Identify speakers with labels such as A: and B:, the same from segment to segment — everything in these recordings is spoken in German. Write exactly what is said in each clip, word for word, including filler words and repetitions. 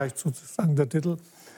A: sozusagen der Titel.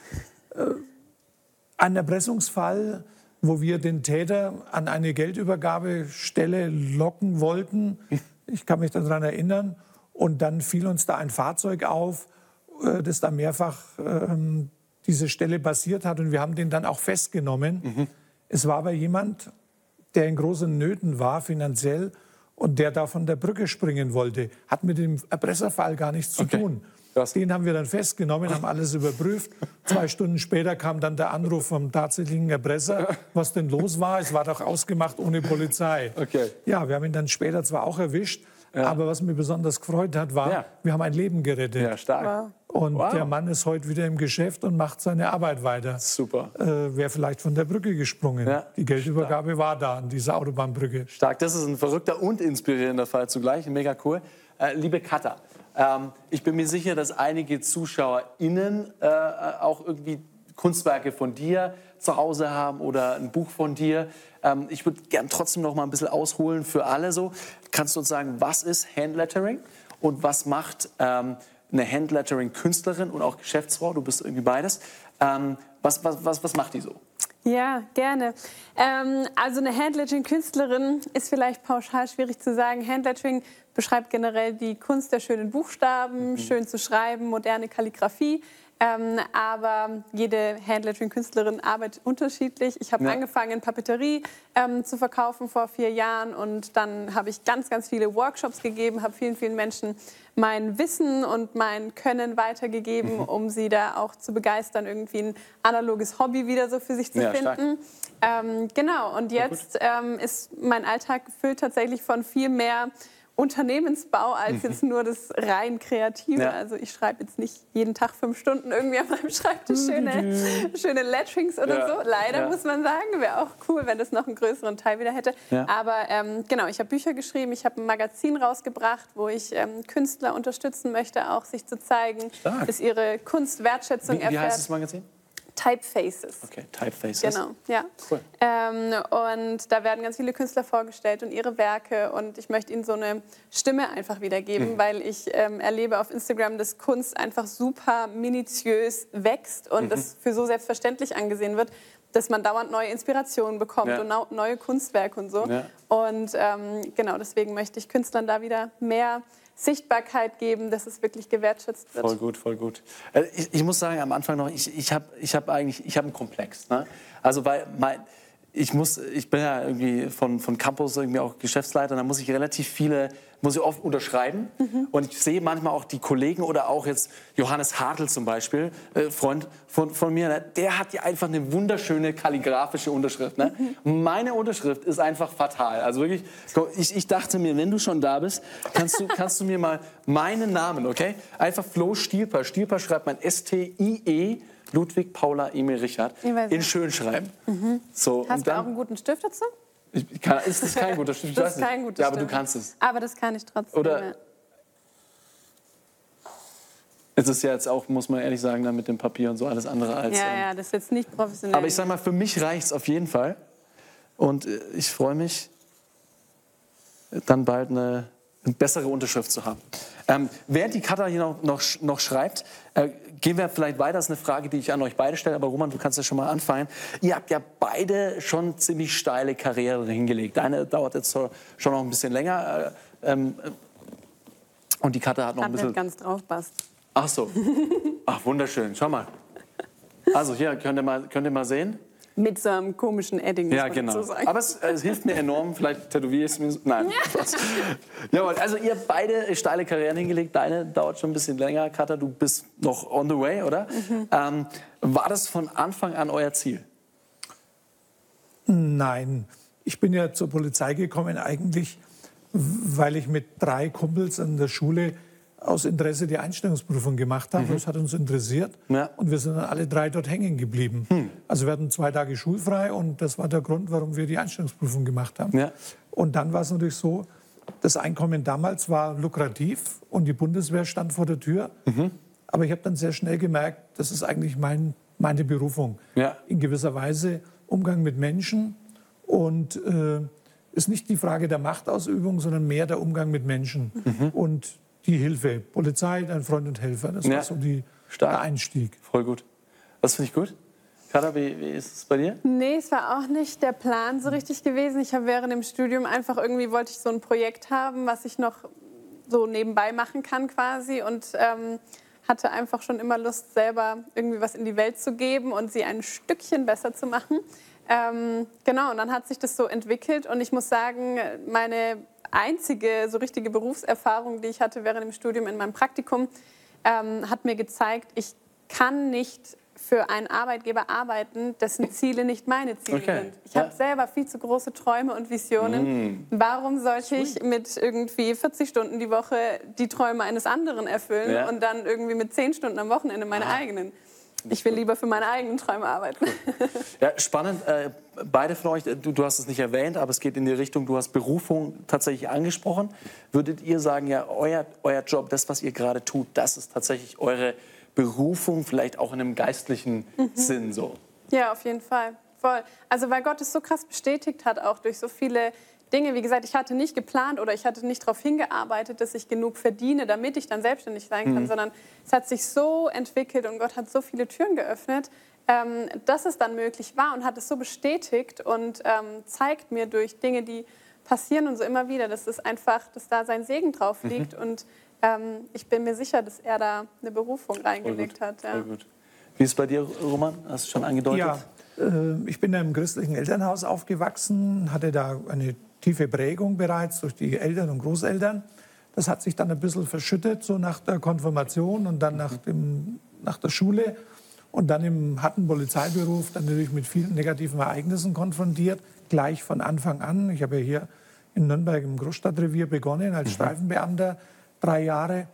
A: Ein Erpressungsfall, wo wir den Täter an eine Geldübergabestelle locken wollten. Ich kann mich daran erinnern. Und dann fiel uns da ein Fahrzeug auf, das da mehrfach ähm, diese Stelle passiert hat. Und wir haben den dann auch festgenommen. Mhm. Es war aber jemand, der in großen Nöten war, finanziell, und der da von der Brücke springen wollte. Hat mit dem Erpresserfall gar nichts zu okay. tun. Krass. Den haben wir dann festgenommen, haben alles überprüft. Zwei Stunden später kam dann der Anruf vom tatsächlichen Erpresser, was denn los war. Es war doch ausgemacht ohne Polizei. Okay. Ja, wir haben ihn dann später zwar auch erwischt, ja. aber was mich besonders gefreut hat, war, ja. wir haben ein Leben gerettet.
B: Ja, stark.
A: Wow. Und wow. der Mann ist heute wieder im Geschäft und macht seine Arbeit weiter.
B: Super.
A: Äh, Wäre vielleicht von der Brücke gesprungen. Ja. Die Geldübergabe stark. war da, an dieser Autobahnbrücke.
B: Stark, das ist ein verrückter und inspirierender Fall zugleich. Mega cool. Äh, liebe Katha, ähm, ich bin mir sicher, dass einige ZuschauerInnen äh, auch irgendwie Kunstwerke von dir zu Hause haben oder ein Buch von dir. Ähm, ich würde gerne trotzdem noch mal ein bisschen ausholen für alle so. Kannst du uns sagen, was ist Handlettering und was macht ähm, eine Handlettering-Künstlerin und auch Geschäftsfrau, du bist irgendwie beides. Ähm, was, was, was, was macht die so?
C: Ja, gerne. Ähm, also eine Handlettering-Künstlerin ist vielleicht pauschal schwierig zu sagen. Handlettering beschreibt generell die Kunst der schönen Buchstaben, mhm. schön zu schreiben, moderne Kalligrafie. Ähm, aber jede Handlettering-Künstlerin arbeitet unterschiedlich. Ich habe ja. angefangen, Papeterie ähm, zu verkaufen vor vier Jahren und dann habe ich ganz, ganz viele Workshops gegeben, habe vielen, vielen Menschen mein Wissen und mein Können weitergegeben, mhm. um sie da auch zu begeistern, irgendwie ein analoges Hobby wieder so für sich zu ja, finden. Ähm, genau, und jetzt ähm, ist mein Alltag gefüllt tatsächlich von viel mehr Unternehmensbau als jetzt nur das rein Kreative. Ja. Also ich schreibe jetzt nicht jeden Tag fünf Stunden irgendwie an meinem Schreibtisch schöne, schöne Letterings oder ja. so. Leider ja. muss man sagen, wäre auch cool, wenn das noch einen größeren Teil wieder hätte. Ja. Aber ähm, genau, ich habe Bücher geschrieben, ich habe ein Magazin rausgebracht, wo ich ähm, Künstler unterstützen möchte, auch sich zu zeigen, Stark. dass ihre Kunst Wertschätzung
B: wie,
C: erfährt.
B: Wie heißt das Magazin?
C: Typefaces.
B: Okay, Typefaces.
C: Genau, ja.
B: Cool.
C: Ähm, und da werden ganz viele Künstler vorgestellt und ihre Werke. Und ich möchte ihnen so eine Stimme einfach wiedergeben, mhm. weil ich ähm, erlebe auf Instagram, dass Kunst einfach super minutiös wächst und mhm. das für so selbstverständlich angesehen wird, dass man dauernd neue Inspirationen bekommt ja. und neue Kunstwerke und so. Ja. Und ähm, genau deswegen möchte ich Künstlern da wieder mehr Sichtbarkeit geben, dass es wirklich gewertschätzt wird.
B: Voll gut, voll gut. Ich, ich muss sagen, am Anfang noch, ich, ich habe ich hab eigentlich, ich habe einen Komplex. Ne? Also weil mein, ich muss, ich bin ja irgendwie von, von Campus irgendwie auch Geschäftsleiter, da muss ich relativ viele, muss ich oft unterschreiben. Mhm. Und ich sehe manchmal auch die Kollegen oder auch jetzt Johannes Hartl zum Beispiel, äh, Freund von, von mir, ne? Der hat ja einfach eine wunderschöne kalligrafische Unterschrift. Ne? Mhm. Meine Unterschrift ist einfach fatal. Also wirklich, ich, ich dachte mir, wenn du schon da bist, kannst du, kannst du mir mal meinen Namen, okay? Einfach Flo Stielper. Stielper schreibt man S T I E Ludwig, Paula, Emil, Richard in schön schreiben. Mhm. So,
C: Hast
B: und dann,
C: du auch einen guten Stift dazu?
B: Ich kann, ist das kein guter Stift?
C: Das ist kein guter
B: ja, aber
C: Stift.
B: du kannst es.
C: Aber das kann ich trotzdem.
B: Oder es ist ja jetzt auch, muss man ehrlich sagen, dann mit dem Papier und so alles andere als...
C: Ja, ja, das ist jetzt nicht professionell.
B: Aber ich sag mal, für mich reicht es auf jeden Fall. Und ich freue mich, dann bald eine, eine bessere Unterschrift zu haben. Ähm, während die Katha hier noch, noch, noch schreibt, äh, gehen wir vielleicht weiter. Das ist eine Frage, die ich an euch beide stelle. Aber Roman, du kannst ja schon mal anfangen. Ihr habt ja beide schon ziemlich steile Karrieren hingelegt. Deine dauert jetzt so, schon noch ein bisschen länger. Äh, ähm, und die Katha hat noch ein bisschen...
C: ganz drauf passt.
B: Ach so. Ach, wunderschön. Schau mal. Also hier, könnt ihr mal, könnt ihr mal sehen.
C: Mit so einem komischen Edding, muss
B: ja,
C: man
B: genau.
C: so sagen.
B: Aber es, es hilft mir enorm. Vielleicht tätowiere ich es mir so. Nein, Spaß. Jawohl, also ihr habt beide steile Karrieren hingelegt. Deine dauert schon ein bisschen länger. Katha, du bist noch on the way, oder? Mhm. Ähm, war das von Anfang an euer Ziel?
A: Nein. Ich bin ja zur Polizei gekommen eigentlich, weil ich mit drei Kumpels an der Schule aus Interesse die Einstellungsprüfung gemacht haben. Mhm. Das hat uns interessiert. Ja. Und wir sind dann alle drei dort hängen geblieben. Hm. Also wir hatten zwei Tage schulfrei und das war der Grund, warum wir die Einstellungsprüfung gemacht haben. Ja. Und dann war es natürlich so, das Einkommen damals war lukrativ und die Bundeswehr stand vor der Tür. Mhm. Aber ich habe dann sehr schnell gemerkt, das ist eigentlich mein, meine Berufung. Ja. In gewisser Weise Umgang mit Menschen und äh, ist nicht die Frage der Machtausübung, sondern mehr der Umgang mit Menschen. Mhm. Und die Hilfe, Polizei, dein Freund und Helfer, das
B: ja.
A: war so die,
B: Stark.
A: der Einstieg.
B: Voll gut. Das finde ich gut. Kada, wie, wie ist es bei dir?
C: Nee, es war auch nicht der Plan so richtig gewesen. Ich habe während dem Studium einfach irgendwie, wollte ich so ein Projekt haben, was ich noch so nebenbei machen kann quasi und ähm, hatte einfach schon immer Lust, selber irgendwie was in die Welt zu geben und sie ein Stückchen besser zu machen. Ähm, genau, und dann hat sich das so entwickelt und ich muss sagen, meine einzige so richtige Berufserfahrung, die ich hatte während dem Studium in meinem Praktikum, ähm, hat mir gezeigt, ich kann nicht für einen Arbeitgeber arbeiten, dessen Ziele nicht meine Ziele
B: Okay.
C: sind. Ich
B: Ja.
C: habe selber viel zu große Träume und Visionen.
B: Mm.
C: Warum sollte ich mit irgendwie vierzig Stunden die Woche die Träume eines anderen erfüllen
B: Ja.
C: und dann irgendwie mit zehn Stunden am Wochenende meine eigenen? Ich will lieber für meine eigenen Träume arbeiten.
B: Ja, spannend. Äh, beide von euch, du, du hast es nicht erwähnt, aber es geht in die Richtung, du hast Berufung tatsächlich angesprochen. Würdet ihr sagen, ja, euer, euer Job, das, was ihr gerade tut, das ist tatsächlich eure Berufung, vielleicht auch in einem geistlichen
C: Mhm.
B: Sinn so?
C: Ja, auf jeden Fall. Voll. Also weil Gott es so krass bestätigt hat, auch durch so viele Dinge. Wie gesagt, ich hatte nicht geplant oder ich hatte nicht darauf hingearbeitet, dass ich genug verdiene, damit ich dann selbstständig sein kann,
B: Mhm.
C: sondern es hat sich so entwickelt und Gott hat so viele Türen geöffnet, ähm, dass es dann möglich war und hat es so bestätigt und ähm, zeigt mir durch Dinge, die passieren und so immer wieder, dass es einfach, dass da sein Segen drauf liegt
B: Mhm.
C: und ähm, ich bin mir sicher, dass er da eine Berufung reingelegt hat. Ja.
B: Voll gut. Wie ist es bei dir, Roman? Hast du schon angedeutet?
A: Ja, äh, ich bin in einem christlichen Elternhaus aufgewachsen, hatte da eine tiefe Prägung bereits durch die Eltern und Großeltern. Das hat sich dann ein bisschen verschüttet, so nach der Konfirmation und dann nach, dem, nach der Schule. Und dann im harten Polizeiberuf dann natürlich mit vielen negativen Ereignissen konfrontiert, gleich von Anfang an. Ich habe ja hier in Nürnberg im Großstadtrevier begonnen als Streifenbeamter, drei Jahre.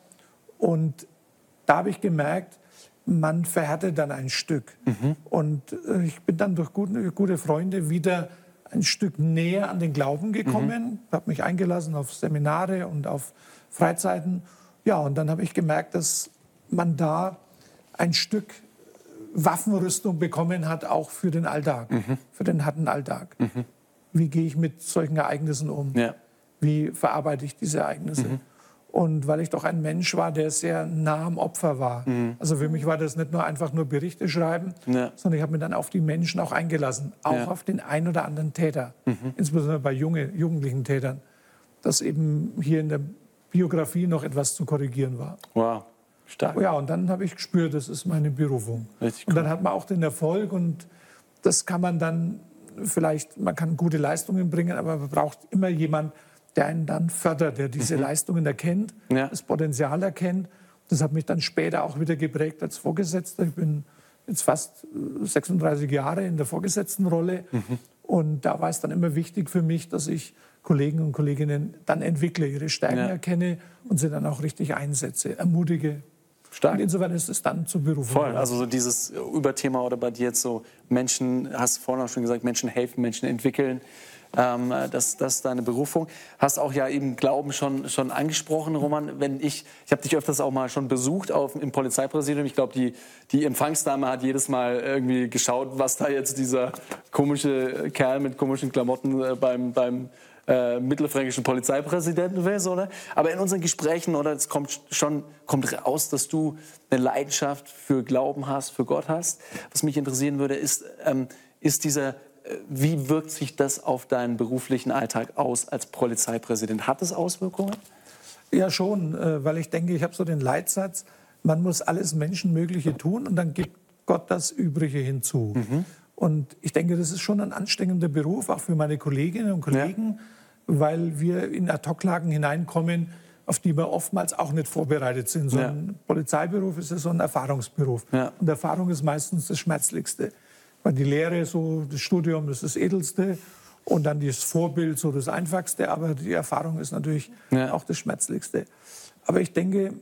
A: Und da habe ich gemerkt, man verhärtet dann ein Stück.
B: Mhm.
A: Und äh, ich bin dann durch gute, gute Freunde wieder ein Stück näher an den Glauben gekommen.
B: Mhm.
A: Habe mich eingelassen auf Seminare und auf Freizeiten. Ja, und dann habe ich gemerkt, dass man da ein Stück Waffenrüstung bekommen hat, auch für den Alltag,
B: Mhm.
A: für den harten Alltag.
B: Mhm.
A: Wie gehe ich mit solchen Ereignissen um?
B: Ja.
A: Wie verarbeite ich diese Ereignisse?
B: Mhm.
A: Und weil ich doch ein Mensch war, der sehr nah am Opfer war.
B: Mhm.
A: Also für mich war das nicht nur einfach nur Berichte schreiben,
B: Ja.
A: sondern ich habe mich dann auf die Menschen auch eingelassen. Auch
B: Ja.
A: auf den ein oder anderen Täter.
B: Mhm.
A: Insbesondere bei junge, jugendlichen Tätern. Dass eben hier in der Biografie noch etwas zu korrigieren war.
B: Wow, stark.
A: Ja, und dann habe ich gespürt, das ist meine Berufung.
B: Richtig
A: Und
B: cool.
A: dann hat man auch den Erfolg und das kann man dann vielleicht, man kann gute Leistungen bringen, aber man braucht immer jemand, der einen dann fördert, der diese
B: Mhm.
A: Leistungen erkennt,
B: Ja.
A: das Potenzial erkennt. Das hat mich dann später auch wieder geprägt als Vorgesetzter. Ich bin jetzt fast äh, sechsunddreißig Jahre in der Vorgesetztenrolle.
B: Mhm.
A: Und da war es dann immer wichtig für mich, dass ich Kollegen und Kolleginnen dann entwickle, ihre Stärken
B: Ja.
A: erkenne und sie dann auch richtig einsetze, ermutige.
B: Stark.
A: Und insofern ist es dann zur Berufung.
B: Voll,
A: geworden.
B: also so dieses Überthema oder bei dir jetzt so Menschen, hast du vorhin auch schon gesagt, Menschen helfen, Menschen entwickeln. Ähm, das, das ist deine Berufung. Hast auch ja eben Glauben schon, schon angesprochen, Roman. Wenn ich, ich habe dich öfters auch mal schon besucht auf, im Polizeipräsidium. Ich glaube, die, die Empfangsdame hat jedes Mal irgendwie geschaut, was da jetzt dieser komische Kerl mit komischen Klamotten äh, beim, beim äh, mittelfränkischen Polizeipräsidenten will, oder? Aber in unseren Gesprächen, oder, es kommt schon kommt raus, dass du eine Leidenschaft für Glauben hast, für Gott hast. Was mich interessieren würde, ist, ähm, ist dieser wie wirkt sich das auf deinen beruflichen Alltag aus als Polizeipräsident? Hat es Auswirkungen?
A: Ja, schon, äh, weil ich denke, ich habe so den Leitsatz, man muss alles Menschenmögliche tun und dann gibt Gott das Übrige hinzu.
B: Mhm.
A: Und ich denke, das ist schon ein anstrengender Beruf, auch für meine Kolleginnen und Kollegen, ja. weil wir in Ad-hoc-Lagen hineinkommen, auf die wir oftmals auch nicht vorbereitet sind. So
B: Ja.
A: ein Polizeiberuf ist ja so ein Erfahrungsberuf.
B: Ja.
A: Und Erfahrung ist meistens das Schmerzlichste. Weil die Lehre, so das Studium, das ist das Edelste und dann das Vorbild, so das Einfachste. Aber die Erfahrung ist natürlich
B: Ja.
A: auch das Schmerzlichste. Aber ich denke,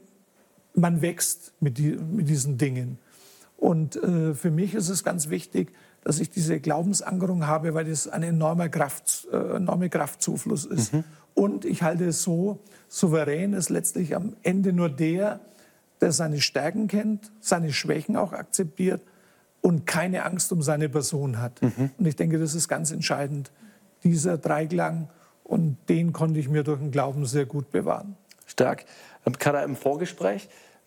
A: man wächst mit, die, mit diesen Dingen. Und äh, für mich ist es ganz wichtig, dass ich diese Glaubensankerung habe, weil das ein enormer Kraft, äh, enorme Kraftzufluss ist.
B: Mhm.
A: Und ich halte es so, souverän ist letztlich am Ende nur der, der seine Stärken kennt, seine Schwächen auch akzeptiert und keine Angst um seine Person hat.
B: Mhm.
A: Und ich denke, das ist ganz entscheidend, dieser Dreiklang. Und den konnte ich mir durch den Glauben sehr gut bewahren.
B: Stark. Kada, im Vorgespräch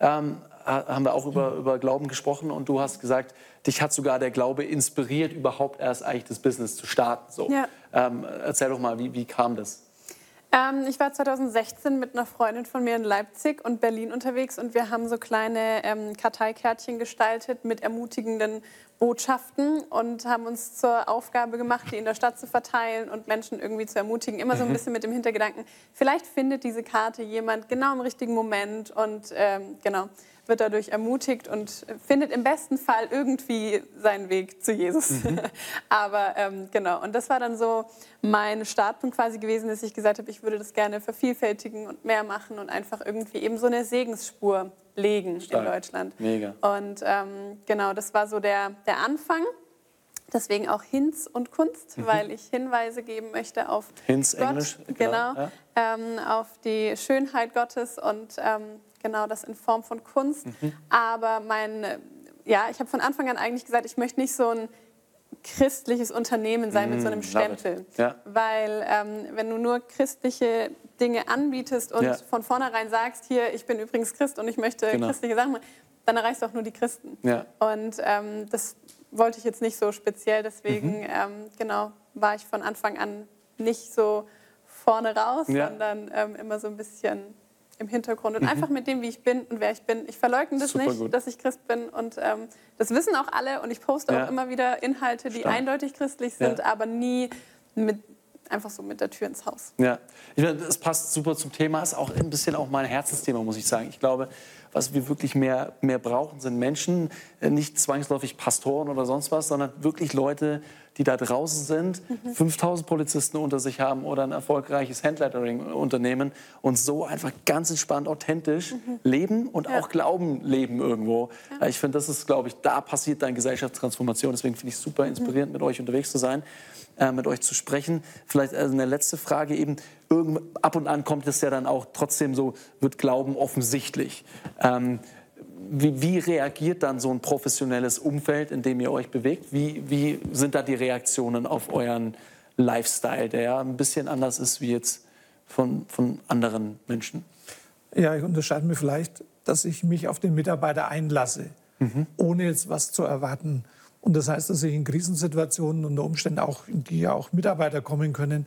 B: ähm, haben wir auch über, über Glauben gesprochen und du hast gesagt, dich hat sogar der Glaube inspiriert, überhaupt erst eigentlich das Business zu starten. So.
C: Ja.
B: Ähm, erzähl doch mal, wie, wie kam das?
C: Ähm, ich war zweitausendsechzehn mit einer Freundin von mir in Leipzig und Berlin unterwegs und wir haben so kleine ähm, Karteikärtchen gestaltet mit ermutigenden Botschaften und haben uns zur Aufgabe gemacht, die in der Stadt zu verteilen und Menschen irgendwie zu ermutigen. Immer so ein bisschen mit dem Hintergedanken, vielleicht findet diese Karte jemand genau im richtigen Moment und ähm, genau, wird dadurch ermutigt und findet im besten Fall irgendwie seinen Weg zu Jesus. Mhm. Aber ähm, genau, und das war dann so mein Startpunkt quasi gewesen, dass ich gesagt habe, ich würde das gerne vervielfältigen und mehr machen und einfach irgendwie eben so eine Segensspur legen Stark. In Deutschland.
B: Mega.
C: Und ähm, genau, das war so der, der Anfang. Deswegen auch Hinz und Kunst, mhm. weil ich Hinweise geben möchte auf
B: Hinz,
C: Gott,
B: Englisch,
C: genau,
B: ja.
C: ähm, auf die Schönheit Gottes und ähm, genau das in Form von Kunst. Mhm. Aber mein, ja, ich habe von Anfang an eigentlich gesagt, ich möchte nicht so ein christliches Unternehmen sein mhm, mit so einem Stempel.
B: Ja.
C: Weil ähm, wenn du nur christliche Dinge anbietest und ja. von vornherein sagst, hier, ich bin übrigens Christ und ich möchte genau. christliche Sachen machen, dann erreichst du auch nur die Christen.
B: Ja.
C: Und ähm, das wollte ich jetzt nicht so speziell, deswegen mhm. ähm, genau, war ich von Anfang an nicht so vorne raus, ja. sondern ähm, immer so ein bisschen im Hintergrund und mhm. einfach mit dem, wie ich bin und wer ich bin. Ich verleugne das Super nicht, gut. dass ich Christ bin und ähm, das wissen auch alle und ich poste ja. auch immer wieder Inhalte, die Stark. eindeutig christlich sind, ja. aber nie mit, einfach so mit der Tür ins Haus.
B: Ja, ich meine, das passt super zum Thema, ist auch ein bisschen auch mein Herzensthema, muss ich sagen. Ich glaube, was wir wirklich mehr, mehr brauchen, sind Menschen, nicht zwangsläufig Pastoren oder sonst was, sondern wirklich Leute, die da draußen sind, mhm. fünftausend Polizisten unter sich haben oder ein erfolgreiches Handlettering-Unternehmen und so einfach ganz entspannt, authentisch mhm. leben und ja. auch Glauben leben irgendwo. Ja. Ich finde, das ist, glaube ich, da passiert dann Gesellschaftstransformation. Deswegen finde ich es super inspirierend, mhm. mit euch unterwegs zu sein, äh, mit euch zu sprechen. Vielleicht also eine letzte Frage eben. Irgend, ab und an kommt es ja dann auch trotzdem so, wird Glauben offensichtlich. Ähm, Wie, wie reagiert dann so ein professionelles Umfeld, in dem ihr euch bewegt? Wie, wie sind da die Reaktionen auf euren Lifestyle, der ja ein bisschen anders ist wie jetzt von, von anderen Menschen?
A: Ja, ich unterscheide mir vielleicht, dass ich mich auf den Mitarbeiter einlasse, mhm. ohne jetzt was zu erwarten. Und das heißt, dass ich in Krisensituationen unter Umständen auch, in die ja auch Mitarbeiter kommen können,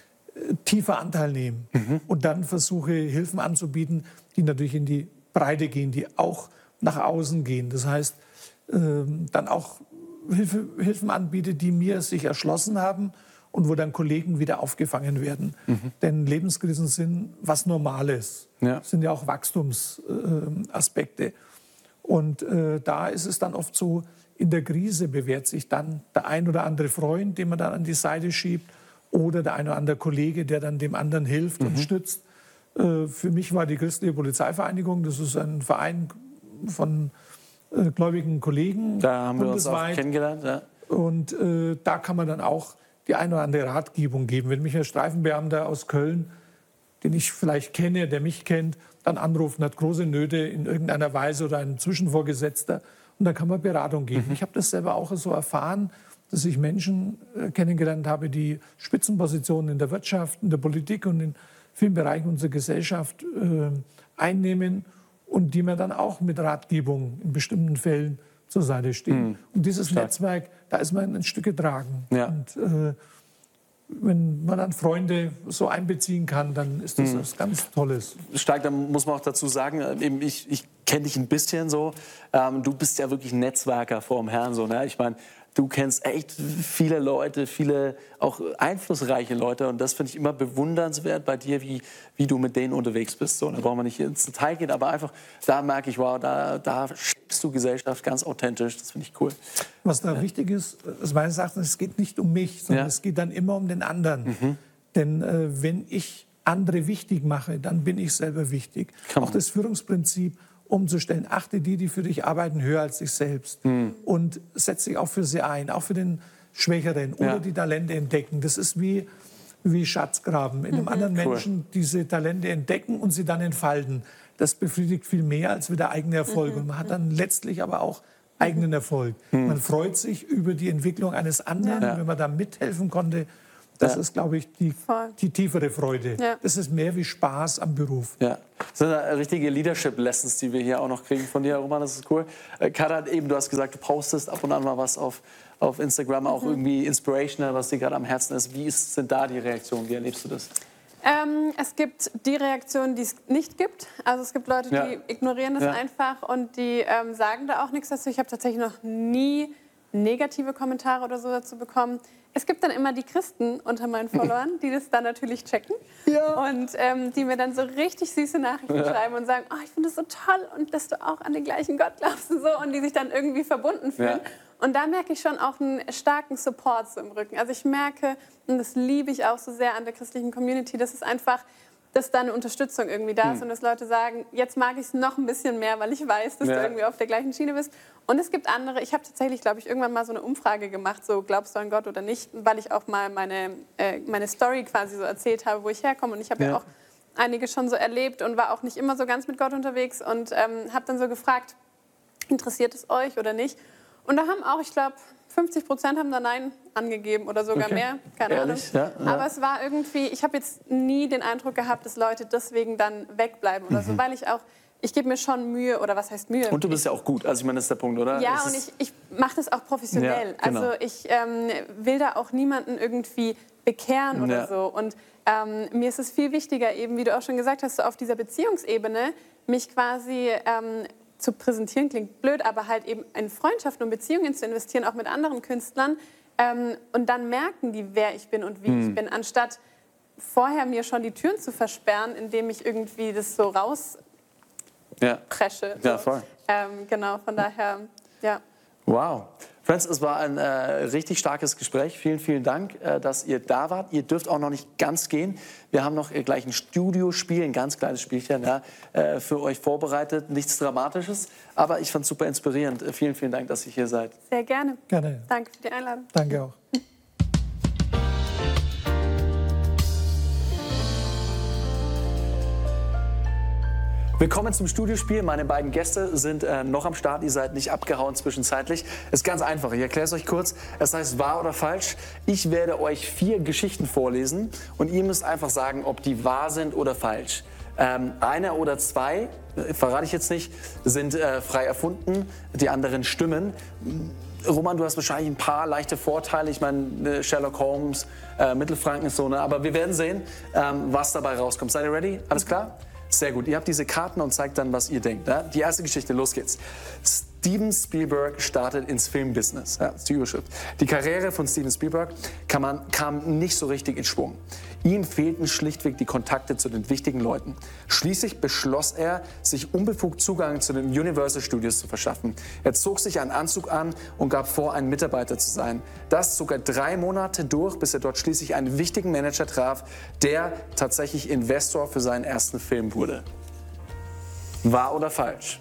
A: tiefer Anteil nehme mhm. und dann versuche, Hilfen anzubieten, die natürlich in die Breite gehen, die auch nach außen gehen. Das heißt, ähm, dann auch Hilfe, Hilfen anbiete, die mir sich erschlossen haben und wo dann Kollegen wieder aufgefangen werden. Mhm. Denn Lebenskrisen sind was Normales, ja. sind ja auch Wachstumsaspekte. Äh, und äh, da ist es dann oft so, in der Krise bewährt sich dann der ein oder andere Freund, den man dann an die Seite schiebt, oder der ein oder andere Kollege, der dann dem anderen hilft mhm. und stützt. Äh, für mich war die Christliche Polizeivereinigung, das ist ein Verein von äh, gläubigen Kollegen.
B: Da haben wir uns auch kennengelernt. Ja.
A: Und äh, da kann man dann auch die eine oder andere Ratgebung geben. Wenn mich ein Streifenbeamter aus Köln, den ich vielleicht kenne, der mich kennt, dann anruft und hat große Nöte in irgendeiner Weise oder ein Zwischenvorgesetzter, und dann kann man Beratung geben. Mhm. Ich habe das selber auch so erfahren, dass ich Menschen äh, kennengelernt habe, die Spitzenpositionen in der Wirtschaft, in der Politik und in vielen Bereichen unserer Gesellschaft äh, einnehmen und die mir dann auch mit Ratgebung in bestimmten Fällen zur Seite stehen. Mhm. Und dieses Stark. Netzwerk, da ist man ein Stück getragen. Ja. Und äh, wenn man dann Freunde so einbeziehen kann, dann ist das mhm. was ganz Tolles.
B: Stark, da muss man auch dazu sagen, eben ich, ich kenne dich ein bisschen so, ähm, du bist ja wirklich ein Netzwerker vor dem Herrn. So, ne? Ich meine, du kennst echt viele Leute, viele auch einflussreiche Leute. Und das finde ich immer bewundernswert bei dir, wie, wie du mit denen unterwegs bist. So, da brauchen wir nicht ins Detail gehen, aber einfach, da merke ich, wow, da, da schiebst du Gesellschaft ganz authentisch. Das finde ich cool.
A: Was da ja. wichtig ist, ist meines Erachtens, es geht nicht um mich, sondern ja. es geht dann immer um den anderen. Mhm. Denn äh, wenn ich andere wichtig mache, dann bin ich selber wichtig. Auch das Führungsprinzip umzustellen. Achte die, die für dich arbeiten, höher als dich selbst. Mhm. Und setze dich auch für sie ein, auch für den Schwächeren. Oder ja. die Talente entdecken. Das ist wie, wie Schatzgraben. In einem mhm. anderen cool. Menschen diese Talente entdecken und sie dann entfalten. Das befriedigt viel mehr als wieder eigene Erfolg. Mhm. Und man hat dann letztlich aber auch eigenen Erfolg. Mhm. Man freut sich über die Entwicklung eines anderen, ja. wenn man da mithelfen konnte. Das
B: Ja.
A: ist, glaube ich, die,
C: Voll.
A: die tiefere Freude.
C: Ja.
A: Das ist mehr wie Spaß am Beruf.
B: Ja, das sind ja richtige Leadership-Lessons, die wir hier auch noch kriegen von dir, Roman, das ist cool. Äh, Karin, eben, du hast gesagt, du postest ab und an mal was auf, auf Instagram, auch irgendwie inspirational, was dir gerade am Herzen ist. Wie ist, sind da die Reaktionen? Wie erlebst du das?
C: Ähm, es gibt die Reaktionen, die es nicht gibt. Also es gibt Leute, die
B: Ja.
C: ignorieren das
B: Ja.
C: einfach und die ähm, sagen da auch nichts dazu. Ich habe tatsächlich noch nie negative Kommentare oder so dazu bekommen. Es gibt dann immer die Christen unter meinen Followern, die das dann natürlich checken und ähm, die mir dann so richtig süße Nachrichten schreiben und sagen, oh, ich finde das so toll und dass du auch an den gleichen Gott glaubst und so, und die sich dann irgendwie verbunden fühlen.
B: Ja.
C: Und da merke ich schon auch einen starken Support so im Rücken. Also ich merke, und das liebe ich auch so sehr an der christlichen Community, dass es einfach, dass da eine Unterstützung irgendwie da ist und dass Leute sagen, jetzt mag ich es noch ein bisschen mehr, weil ich weiß, dass
B: Ja.
C: du irgendwie auf der gleichen Schiene bist. Und es gibt andere, ich habe tatsächlich, glaube ich, irgendwann mal so eine Umfrage gemacht, so glaubst du an Gott oder nicht, weil ich auch mal meine, äh, meine Story quasi so erzählt habe, wo ich herkomme. Und ich habe ja. ja auch einige schon so erlebt und war auch nicht immer so ganz mit Gott unterwegs und ähm, habe dann so gefragt, interessiert es euch oder nicht? Und da haben auch, ich glaube, fünfzig Prozent haben da Nein angegeben oder sogar
B: Okay.
C: mehr, keine
B: Ehrlich?
C: Ahnung.
B: Ja, ja.
C: Aber es war irgendwie, ich habe jetzt nie den Eindruck gehabt, dass Leute deswegen dann wegbleiben oder so, weil ich auch, ich gebe mir schon Mühe, oder was heißt Mühe?
B: Und du bist ja auch gut, also ich meine, das ist der Punkt, oder?
C: Ja,
B: Es
C: und
B: ist-
C: ich, ich mache das auch professionell.
B: Ja, genau.
C: Also ich ähm, will da auch niemanden irgendwie bekehren oder
B: Ja.
C: so. Und ähm, mir ist es viel wichtiger, eben, wie du auch schon gesagt hast, so auf dieser Beziehungsebene mich quasi ähm, zu präsentieren, klingt blöd, aber halt eben in Freundschaften und Beziehungen zu investieren, auch mit anderen Künstlern. Ähm, und dann merken die, wer ich bin und wie
B: Hm.
C: ich bin, anstatt vorher mir schon die Türen zu versperren, indem ich irgendwie das so rauspresche.
B: ja.
C: So.
B: Ja, voll.
C: Ähm, genau, von daher, ja.
B: Wow. Friends, es war ein äh, richtig starkes Gespräch. Vielen, vielen Dank, äh, dass ihr da wart. Ihr dürft auch noch nicht ganz gehen. Wir haben noch äh, gleich ein Studiospiel, ein ganz kleines Spielchen ja, äh, für euch vorbereitet. Nichts Dramatisches, aber ich fand es super inspirierend. Äh, vielen, vielen Dank, dass ihr hier seid.
C: Sehr gerne.
A: Gerne.
C: Danke für die Einladung.
A: Danke auch.
B: Willkommen zum Studiospiel. Meine beiden Gäste sind äh, noch am Start. Ihr seid nicht abgehauen zwischenzeitlich. Es ist ganz einfach. Ich erkläre es euch kurz. Es heißt wahr oder falsch. Ich werde euch vier Geschichten vorlesen und ihr müsst einfach sagen, ob die wahr sind oder falsch. Ähm, eine oder zwei, äh, verrate ich jetzt nicht, sind äh, frei erfunden. Die anderen stimmen. Roman, du hast wahrscheinlich ein paar leichte Vorteile. Ich meine, Sherlock Holmes, äh, Mittelfranken ist so, ne? Aber wir werden sehen, ähm, was dabei rauskommt. Seid ihr ready? Alles klar? Sehr gut. Ihr habt diese Karten und zeigt dann, was ihr denkt. Ne? Die erste Geschichte, los geht's. Steven Spielberg startet ins Filmbusiness. Ja, das ist die Überschrift. Die Karriere von Steven Spielberg kam, man, kam nicht so richtig in Schwung. Ihm fehlten schlichtweg die Kontakte zu den wichtigen Leuten. Schließlich beschloss er, sich unbefugt Zugang zu den Universal Studios zu verschaffen. Er zog sich einen Anzug an und gab vor, ein Mitarbeiter zu sein. Das zog er drei Monate durch, bis er dort schließlich einen wichtigen Manager traf, der tatsächlich Investor für seinen ersten Film wurde. Wahr oder falsch?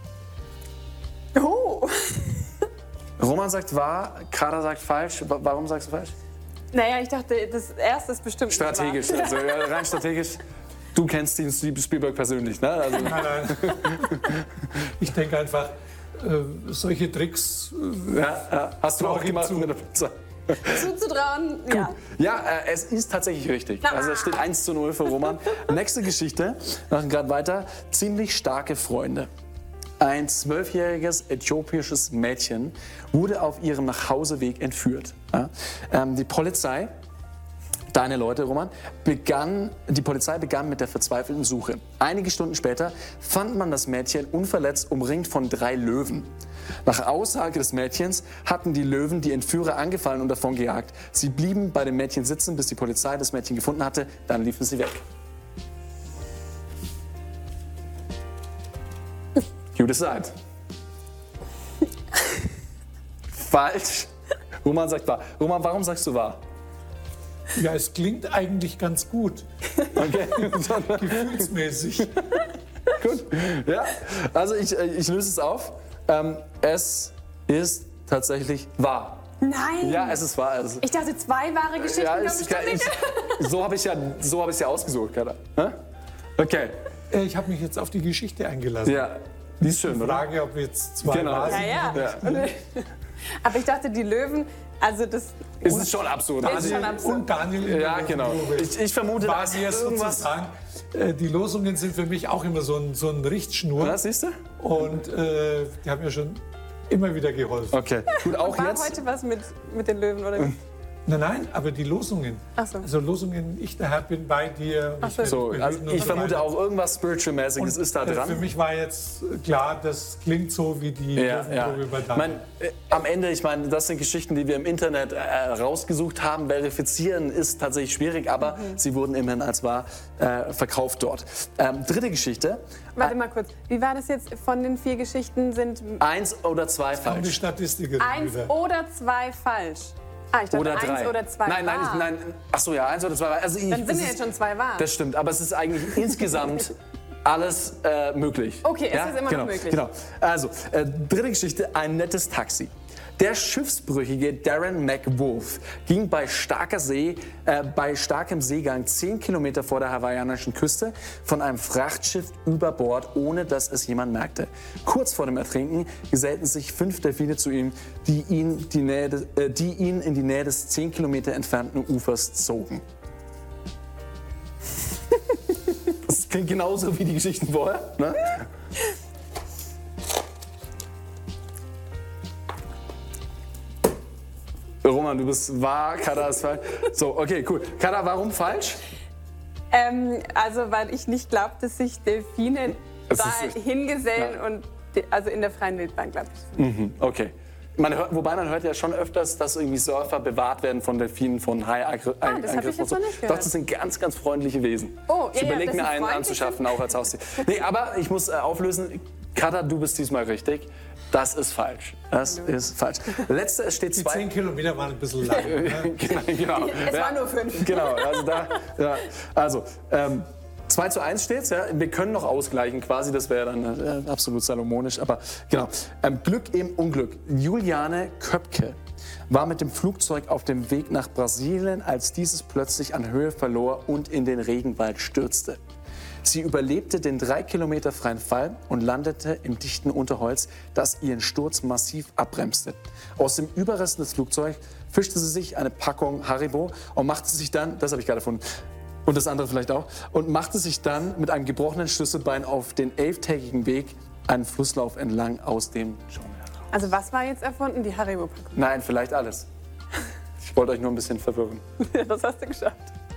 C: Oh.
B: Roman sagt wahr, Kader sagt falsch. Wa- Warum sagst du falsch?
C: Naja, ich dachte, das erste ist bestimmt nicht wahr.
B: Strategisch, also ja, rein strategisch. Du kennst Steven Spielberg persönlich, ne? Also,
A: Nein, nein. Ich denke einfach, äh, solche Tricks. Äh,
B: ja, ja. Hast du auch
A: Traurig
B: gemacht
A: zu.
B: mit der Pizza?
C: Zuzutrauen, ja.
B: Ja, äh, es ist tatsächlich richtig. Also es steht eins zu null für Roman. Nächste Geschichte, machen gerade weiter. Ziemlich starke Freunde. Ein zwölfjähriges äthiopisches Mädchen wurde auf ihrem Nachhauseweg entführt. Ja? Ähm, die Polizei, deine Leute, Roman, begann, die Polizei begann mit der verzweifelten Suche. Einige Stunden später fand man das Mädchen unverletzt umringt von drei Löwen. Nach Aussage des Mädchens hatten die Löwen die Entführer angefallen und davon gejagt. Sie blieben bei dem Mädchen sitzen, bis die Polizei das Mädchen gefunden hatte. Dann liefen sie weg. You decide. Falsch. Roman sagt wahr. Roman, warum sagst du wahr?
A: ja, es klingt eigentlich ganz gut,
B: Okay.
A: gefühlsmäßig.
B: Gut. Ja, also ich, äh, ich löse es auf. Ähm, es ist tatsächlich wahr.
C: Nein.
B: Ja, es ist wahr. Also,
C: Ich dachte, zwei wahre Geschichten
B: ja,
C: kommen
B: es,
C: bestimmt
B: ich,
C: nicht.
B: so habe ich ja, so habe ich ja ausgesucht, Kada. Hä? Okay.
A: Äh, Ich habe mich jetzt auf die Geschichte eingelassen.
B: Ja. Die ist schön,
A: Die
B: oder?
A: Frage, ob jetzt zwei
B: Genau.
A: Vasen
C: Ja, ja.
B: Ja.
C: Aber ich dachte, die Löwen, also das
B: Es ist schon absurd.
C: Ist
B: Also,
C: schon absurd.
A: und Daniel in
B: ja,
A: der
B: genau.
A: Löwengrube.
B: Ich, ich vermute,
A: war
B: dass
A: sie jetzt
B: irgendwas...
A: sozusagen. Äh, die Losungen sind für mich auch immer so ein, so ein Richtschnur.
B: Ja, siehst du?
A: Und äh, die haben mir schon immer wieder geholfen.
B: Okay, gut, auch
C: war
B: jetzt...
C: heute was mit, mit den Löwen, oder?
A: Nein, nein, aber die Losungen.
C: Ach so.
A: Also Losungen, ich der Herr bin bei dir.
C: Ach so.
B: So, also ich vermute auch irgendwas Spiritual-mäßiges ist da
A: Äh,
B: dran.
A: Für mich war jetzt klar, das klingt so wie die
B: Ja, ja.
A: Löwengrube bei
B: Ich
A: Daniel.
B: mein, äh, am Ende, ich meine, das sind Geschichten, die wir im Internet äh, rausgesucht haben. Verifizieren ist tatsächlich schwierig, aber
C: Mhm.
B: sie wurden immerhin als wahr äh, verkauft dort. Ähm, dritte Geschichte.
C: Warte mal kurz. Wie war das jetzt? Von den vier Geschichten sind
B: Eins oder zwei
A: Kommt die
B: falsch.
A: Statistikerin
C: eins
A: wieder.
C: oder zwei falsch. Ah, ich dachte
B: Oder
C: eins
B: drei.
C: oder zwei
B: Nein, nein,
C: wahr.
B: ich, nein. Ach so, ja, eins oder zwei. Also ich,
C: Dann sind
B: es
C: ja
B: ist-
C: jetzt schon zwei wahr.
B: Das stimmt, aber es ist eigentlich insgesamt alles äh, möglich.
C: Okay, es ist immer noch
B: genau,
C: möglich.
B: Genau. Also, äh, dritte Geschichte, ein nettes Taxi. Der schiffsbrüchige Darren McWolf ging bei, starker See, äh, bei starkem Seegang zehn Kilometer vor der hawaiianischen Küste von einem Frachtschiff über Bord, ohne dass es jemand merkte. Kurz vor dem Ertrinken gesellten sich fünf Delfine zu ihm, die ihn, die Nähe des, äh, die ihn in die Nähe des zehn Kilometer entfernten Ufers zogen. Das klingt genauso wie die Geschichten vorher. Ne? Roman, du bist wahr, Kada ist falsch. So, okay, cool. Kada, warum falsch?
C: Ähm, also, weil ich nicht glaube, dass sich Delfine
B: Es
C: da
B: ist-
C: hingesellen
B: ja.
C: und die, also in der freien Wildbahn, glaube ich.
B: Mhm, okay. Man hört, wobei man hört ja schon öfters, dass irgendwie Surfer bewahrt werden von Delfinen, von Haiangriffen.
C: Ah, das hab ich jetzt noch nicht
B: Doch,
C: gehört.
B: das sind ganz, ganz freundliche Wesen.
C: Oh,
B: ich
C: ja, ja,
B: überlege
C: dass
B: mir
C: sie
B: einen
C: freundlich
B: anzuschaffen, auch als Haustier. Nee, aber ich muss äh, auflösen, Kada, du bist diesmal richtig. Das ist falsch. Das ist falsch. Letzte, es steht
A: Die
B: zwei...
A: zehn Kilometer waren ein bisschen lang. Ne?
B: genau, genau.
C: Es waren nur fünf.
B: Genau, also da, ja, also ähm, zwei zu eins steht's, ja. Wir können noch ausgleichen quasi, das wäre dann äh, absolut salomonisch, aber genau. Ähm, Glück im Unglück. Juliane Köpke war mit dem Flugzeug auf dem Weg nach Brasilien, als dieses plötzlich an Höhe verlor und in den Regenwald stürzte. Sie überlebte den drei Kilometer freien Fall und landete im dichten Unterholz, das ihren Sturz massiv abbremste. Aus dem Überrest des Flugzeugs fischte sie sich eine Packung Haribo und machte sich dann, das habe ich gerade erfunden, und das andere vielleicht auch, und machte sich dann mit einem gebrochenen Schlüsselbein auf den elftägigen Weg einen Flusslauf entlang aus dem Dschungel.
C: Also, was war jetzt erfunden? Die Haribo-Packung.
B: Nein, vielleicht alles. Ich wollte euch nur ein bisschen verwirren.
C: Das hast du geschafft.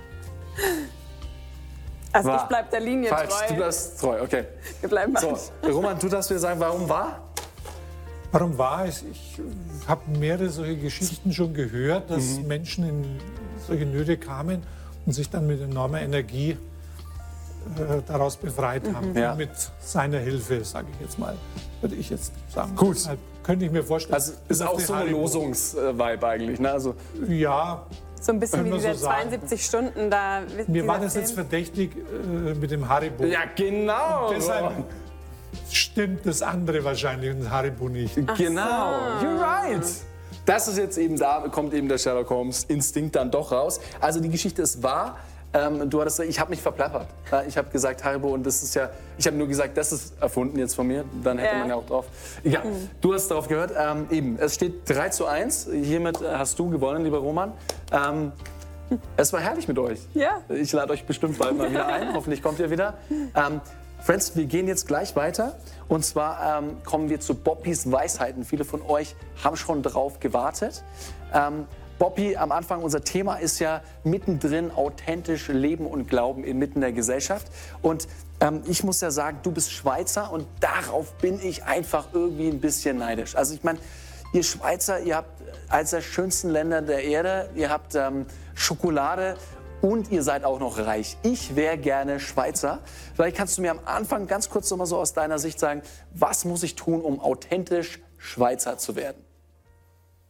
C: Also,
B: Wahr.
C: ich bleib der Linie
B: Falsch,
C: treu.
B: du bleibst treu, okay.
C: Wir bleiben
B: So,
C: falsch.
B: Roman, du darfst mir sagen, warum war?
A: Warum war es? Ich habe mehrere solche Geschichten schon gehört, dass
B: Mhm.
A: Menschen in solche Nöte kamen und sich dann mit enormer Energie äh, daraus befreit haben.
B: Ja.
A: Mit seiner Hilfe, sage ich jetzt mal, würde ich jetzt sagen.
B: Gut.
A: Deshalb könnte ich mir vorstellen.
B: Also
A: bis
B: ist
A: auf
B: auch
A: die
B: so ein
A: Haribo.
B: Losungs-Vibe eigentlich, ne? Also,
A: Ja,
C: So ein bisschen wie
A: Können wir
C: diese
A: so sagen.
C: zweiundsiebzig Stunden da.
A: mir
C: dieser
A: war das
C: Film.
A: jetzt verdächtig äh, mit dem Haribo.
B: ja, genau.
A: Deshalb stimmt das andere wahrscheinlich und Haribo nicht.
B: Genau, you're right. Das ist jetzt eben, da kommt eben der Sherlock Holmes Instinkt dann doch raus. Also die Geschichte ist wahr. Ähm, du hattest, ich habe mich verplappert. Ja, ich habe gesagt Haribo und das ist ja, ich habe nur gesagt, das ist erfunden jetzt von mir. Dann hätte
C: Ja.
B: man ja auch drauf. Ja, du hast darauf gehört. Ähm, eben, es steht drei zu eins. Hiermit äh, hast du gewonnen, lieber Roman. Ähm, es war herrlich mit euch.
C: Ja.
B: Ich lade euch bestimmt bald mal wieder ein. Hoffentlich kommt ihr wieder. Ähm, Friends, wir gehen jetzt gleich weiter. Und zwar ähm, kommen wir zu Bobbys Weisheiten. Viele von euch haben schon drauf gewartet. Ähm, Bobby, am Anfang, unser Thema ist ja mittendrin authentisch Leben und Glauben inmitten der Gesellschaft. Und ähm, ich muss ja sagen, du bist Schweizer und darauf bin ich einfach irgendwie ein bisschen neidisch. Also ich meine, ihr Schweizer, ihr habt eines der schönsten Länder der Erde, ihr habt ähm, Schokolade und ihr seid auch noch reich. Ich wäre gerne Schweizer. Vielleicht kannst du mir am Anfang ganz kurz noch mal so aus deiner Sicht sagen, was muss ich tun, um authentisch Schweizer zu werden?